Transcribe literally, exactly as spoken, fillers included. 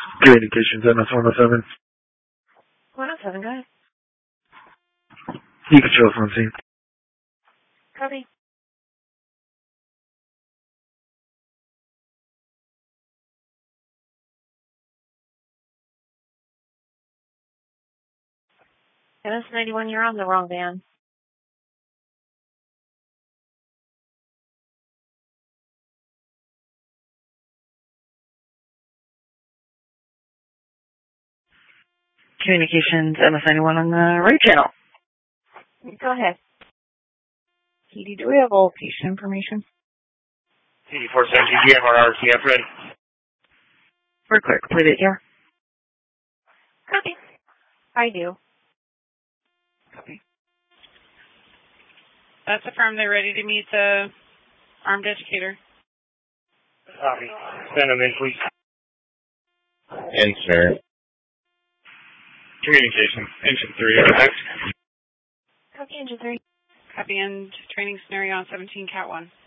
Communications, M S one oh seven. one oh seven, go ahead. You can show us on scene. Copy. M S ninety-one, you're on the wrong van. Communications, M S ninety-one on the right channel. Go ahead. P D, do we have all patient information? P D four seventeen G M R R C F ready. We're clear. Complete it here. Copy. I do. Copy. That's affirmed. They're ready to meet the armed educator. Copy. Send them in, please. In, sir. Communications, engine three, next. Copy, engine three. Copy and training scenario on seventeen, cat one.